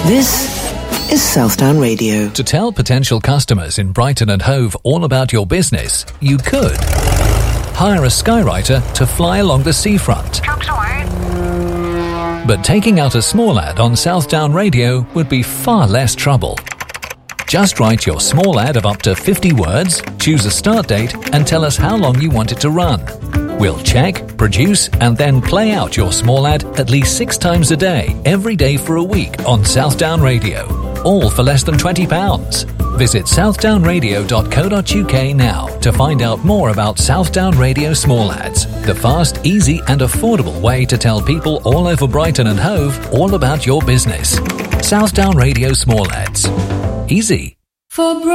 This is Southdown Radio. To tell potential customers in Brighton and Hove all about your business, you could hire a skywriter to fly along the seafront. But taking out a small ad on Southdown Radio would be far less trouble. Just write your small ad of up to 50 words, choose a start date, and tell us how long you want it to run. We'll check, produce, and then play out your small ad at least 6 times a day, every day for a week on Southdown Radio. All for less than £20. Visit southdownradio.co.uk now to find out more about Southdown Radio Small Ads, the fast, easy and affordable way to tell people all over Brighton and Hove all about your business. Southdown Radio Small Ads. Easy. For